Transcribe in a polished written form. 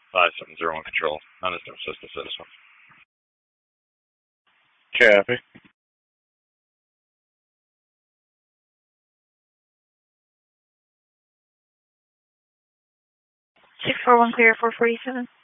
5701 Control. On this to assist the citizen. Copy. 641 clear 447.